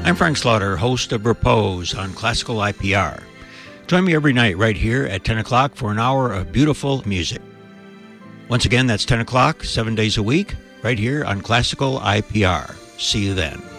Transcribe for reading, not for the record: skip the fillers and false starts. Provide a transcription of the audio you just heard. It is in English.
I'm Frank Slaughter, host of Repose on Classical IPR. Join me every night right here at 10 o'clock for an hour of beautiful music. Once again, that's 10 o'clock, 7 days a week, right here on Classical IPR. See you then.